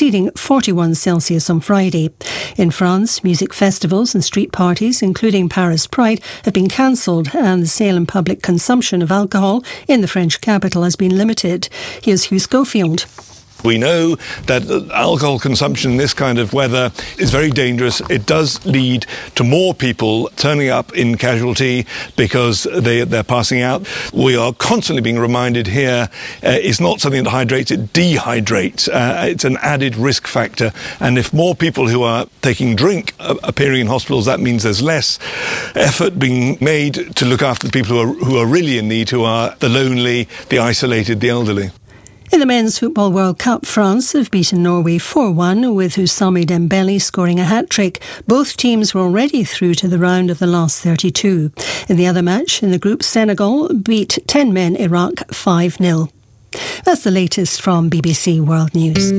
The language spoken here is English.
exceeding 41 Celsius on Friday. In France, music festivals and street parties, including Paris Pride, have been cancelled, and the sale and public consumption of alcohol in the French capital has been limited. Here's Hugh Schofield. We know that alcohol consumption in this kind of weather is very dangerous. It does lead to more people turning up in casualty because they're passing out. We are constantly being reminded here it's not something that hydrates, it dehydrates. It's an added risk factor. And if more people who are taking drink appearing in hospitals, that means there's less effort being made to look after the people who are really in need, who are the lonely, the isolated, the elderly. In the Men's Football World Cup, France have beaten Norway 4-1, with Houssami Dembele scoring a hat-trick. Both teams were already through to the round of the last 32. In the other match in the group, Senegal beat 10 men Iraq 5-0. That's the latest from BBC World News.